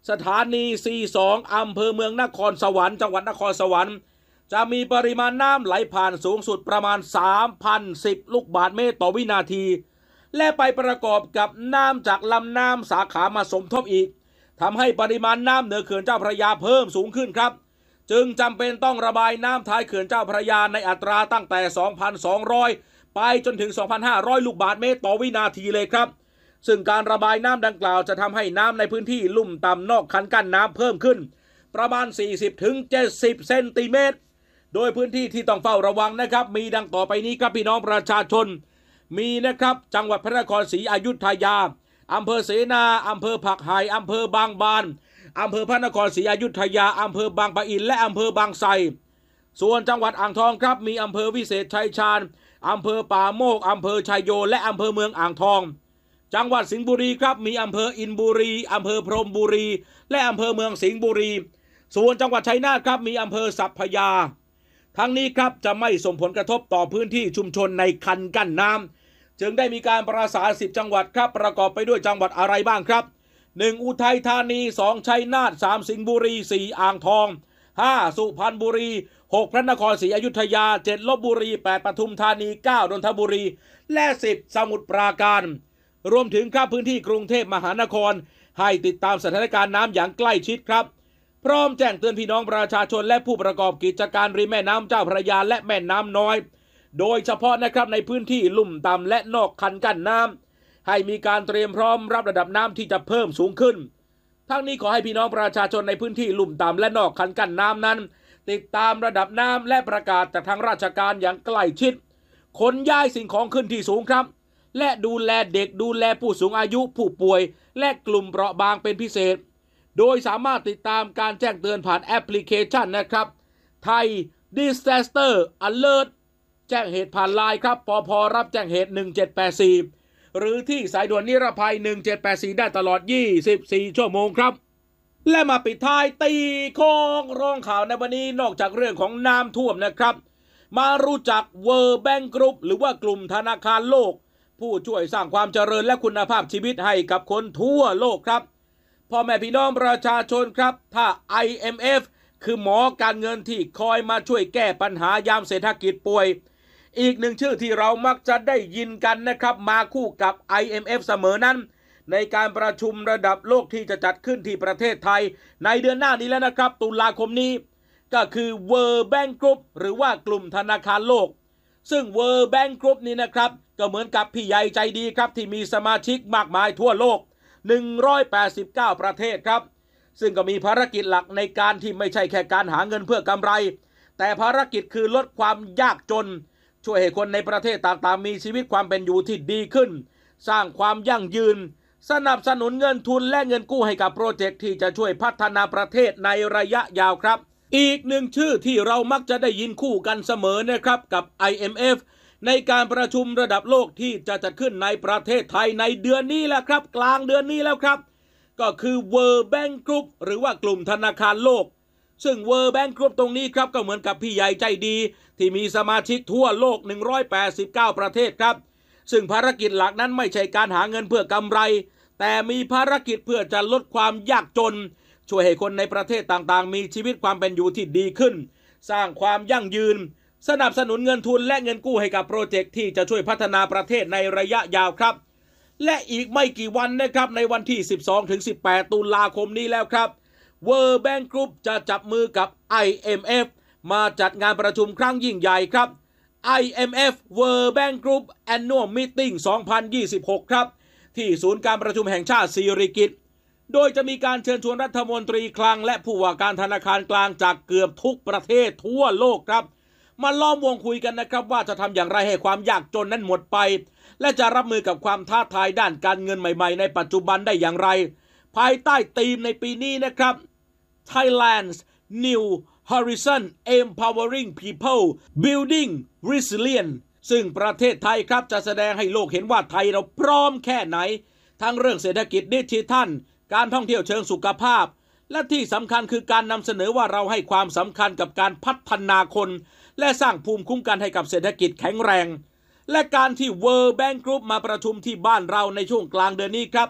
สถานี ซี สอง อำเภอเมืองนครสวรรค์จังหวัดนครสวรรค์จะมีปริมาณน้ำไหลผ่านสูงสุดประมาณ สามพันสิบ ลูกบาศก์เมตรต่อวินาทีและไปประกอบกับน้ำจากลำน้ำสาขามาสมทบอีกทำให้ปริมาณน้ำเหนือเขื่อนเจ้าพระยาเพิ่มสูงขึ้นครับจึงจำเป็นต้องระบายน้ำท้ายเขื่อนเจ้าพระยาในอัตราตั้งแต่ สองพันสองร้อย ไปจนถึง สองพันห้าร้อย ลูกบาศก์เมตรต่อวินาทีเลยครับซึ่งการระบายน้ำดังกล่าวจะทำให้น้ำในพื้นที่ลุ่มต่ำนอกคันกั้นน้ำเพิ่มขึ้นประมาณ สี่สิบถึงเจ็ดสิบ เซนติเมตรโดยพื้นที่ที่ต้องเฝ้าระวังนะครับมีดังต่อไปนี้ครับพี่น้องประชาชนมีนะครับจังหวัดพระนครศรีอยุธยาอำเภอเสนาอำเภอผักไห่อำเภอบางบานอำเภอพระนครศรีอยุธยาอำเภอบางปะอินและอำเภอบางไทรส่วนจังหวัดอ่างทองครับมีอำเภอวิเศษชัยชาญอำเภอป่าโมกอำเภอชัยโยและอำเภอเมืองอ่างทองจังหวัดสิงห์บุรีครับมีอำเภออินบุรีอำเภอพรหมบุรีและอำเภอเมืองสิงห์บุรีส่วนจังหวัดชัยนาทครับมีอำเภอสัพพยาทั้งนี้ครับจะไม่ส่งผลกระทบต่อพื้นที่ชุมชนในคันกั้นน้ำจึงได้มีการประสานสิบจังหวัดครับประกอบไปด้วยจังหวัดอะไรบ้างครับหนึ่งอุทัยธานีสองชัยนาทสามสิงห์บุรีสี่อ่างทองห้าสุพรรณบุรีหกพระนครศรีอยุธยาเจ็ดลพบุรีแปดปทุมธานีเก้านนทบุรีและสิบสมุทรปราการรวมถึงครับพื้นที่กรุงเทพมหานครให้ติดตามสถานการณ์น้ำอย่างใกล้ชิดครับพร้อมแจ้งเตือนพี่น้องประชาชนและผู้ประกอบกิจการริมแม่น้ำเจ้าพระยาและแม่น้ำน้อยโดยเฉพาะนะครับในพื้นที่ลุ่มต่ำและนอกคันกั้นน้ำให้มีการเตรียมพร้อมรับระดับน้ำที่จะเพิ่มสูงขึ้นทั้งนี้ขอให้พี่น้องประชาชนในพื้นที่ลุ่มต่ำและนอกคันกั้นน้ำนั้นติดตามระดับน้ำและประกาศจากทางราชการอย่างใกล้ชิดขนย้ายสิ่งของขึ้นที่สูงครับและดูแลเด็กดูแลผู้สูงอายุผู้ป่วยและกลุ่มเปราะบางเป็นพิเศษโดยสามารถติดตามการแจ้งเตือนผ่านแอปพลิเคชันนะครับไทย Disaster Alert แจ้งเหตุผ่านไลน์ครับปภรับแจ้งเหตุหนึ่งเจ็ดแปดสี่หรือที่สายด่วนนิรภัยหนึ่งเจ็ดแปดสี่ได้ตลอดยี่สิบสี่ชั่วโมงครับและมาปิดท้ายตีโค้งร้องข่าวในวันนี้นอกจากเรื่องของน้ำท่วมนะครับมารู้จัก World Bank Group หรือว่ากลุ่มธนาคารโลกผู้ช่วยสร้างความเจริญและคุณภาพชีวิตให้กับคนทั่วโลกครับพ่อแม่พี่น้องประชาชนครับถ้า ไอ เอ็ม เอฟ คือหมอการเงินที่คอยมาช่วยแก้ปัญหายามเศรษฐกิจป่วยอีกหนึ่งชื่อที่เรามักจะได้ยินกันนะครับมาคู่กับ ไอ เอ็ม เอฟ เสมอนั้นในการประชุมระดับโลกที่จะจัดขึ้นที่ประเทศไทยในเดือนหน้านี้แล้วนะครับตุลาคมนี้ก็คือ World Bank Group หรือว่ากลุ่มธนาคารโลกซึ่ง World Bank Group นี้นะครับก็เหมือนกับพี่ใหญ่ใจดีครับที่มีสมาชิกมากมายทั่วโลกหนึ่งร้อยแปดสิบเก้าประเทศครับซึ่งก็มีภารกิจหลักในการที่ไม่ใช่แค่การหาเงินเพื่อกำไรแต่ภารกิจคือลดความยากจนช่วยให้คนในประเทศต่างๆมีชีวิตความเป็นอยู่ที่ดีขึ้นสร้างความยั่งยืนสนับสนุนเงินทุนและเงินกู้ให้กับโปรเจกต์ที่จะช่วยพัฒนาประเทศในระยะยาวครับอีกหนึ่งชื่อที่เรามักจะได้ยินคู่กันเสมอนะครับกับ ไอ เอ็ม เอฟ ในการประชุมระดับโลกที่จะจัดขึ้นในประเทศไทยในเดือนนี้แหละครับกลางเดือนนี้แล้วครับก็คือ World Bank Group หรือว่ากลุ่มธนาคารโลกซึ่ง World Bank Group ตรงนี้ครับก็เหมือนกับพี่ใหญ่ใจดีที่มีสมาชิกทั่วโลกหนึ่งร้อยแปดสิบเก้าประเทศครับซึ่งภารกิจหลักนั้นไม่ใช่การหาเงินเพื่อกำไรแต่มีภารกิจเพื่อจะลดความยากจนช่วยให้คนในประเทศต่างๆมีชีวิตความเป็นอยู่ที่ดีขึ้นสร้างความยั่งยืนสนับสนุนเงินทุนและเงินกู้ให้กับโปรเจกต์ที่จะช่วยพัฒนาประเทศในระยะยาวครับและอีกไม่กี่วันนะครับในวันที่ สิบสองถึงสิบแปด ตุลาคมนี้แล้วครับ World Bank Group จะจับมือกับ ไอ เอ็ม เอฟ มาจัดงานประชุมครั้งยิ่งใหญ่ครับ ไอ เอ็ม เอฟ World Bank Group Annual Meeting สองพันยี่สิบหกครับที่ศูนย์การประชุมแห่งชาติสิริกิติ์โดยจะมีการเชิญชวนรัฐมนตรีคลังและผู้ว่าการธนาคารกลางจากเกือบทุกประเทศทั่วโลกครับมาล้อมวงคุยกันนะครับว่าจะทำอย่างไรให้ความยากจนนั้นหมดไปและจะรับมือกับความท้าทายด้านการเงินใหม่ๆในปัจจุบันได้อย่างไรภายใต้ธีมในปีนี้นะครับ Thailand's New Horizon Empowering People Building Resilience ซึ่งประเทศไทยครับจะแสดงให้โลกเห็นว่าไทยเราพร้อมแค่ไหนทั้งเรื่องเศรษฐกิจดิจิทัลการท่องเที่ยวเชิงสุขภาพและที่สำคัญคือการนำเสนอว่าเราให้ความสำคัญกับการพัฒนาคนและสร้างภูมิคุ้มกันให้กับเศรษฐกิจแข็งแรงและการที่ World Bank Group มาประชุมที่บ้านเราในช่วงกลางเดือนนี้ครับ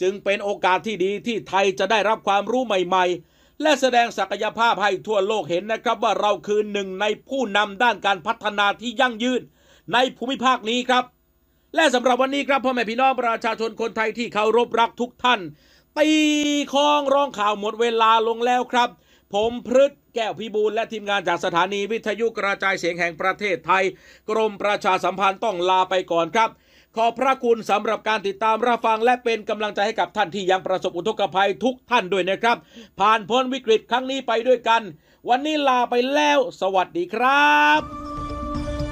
จึงเป็นโอกาสที่ดีที่ไทยจะได้รับความรู้ใหม่ๆและแสดงศักยภาพให้ทั่วโลกเห็นนะครับว่าเราคือหนึ่งในผู้นำด้านการพัฒนาที่ยั่งยืนในภูมิภาคนี้ครับและสำหรับวันนี้ครับพ่อแม่พี่น้องประชาชนคนไทยที่เคารพรักทุกท่านตีคล้องร้องข่าวหมดเวลาลงแล้วครับผมพฤทธิ์แก้วพิบูลและทีมงานจากสถานีวิทยุกระจายเสียงแห่งประเทศไทยกรมประชาสัมพันธ์ต้องลาไปก่อนครับขอบพระคุณสำหรับการติดตามรับฟังและเป็นกำลังใจให้กับท่านที่ยังประสบอุทกภัยทุกท่านด้วยนะครับผ่านพ้นวิกฤตครั้งนี้ไปด้วยกันวันนี้ลาไปแล้วสวัสดีครับ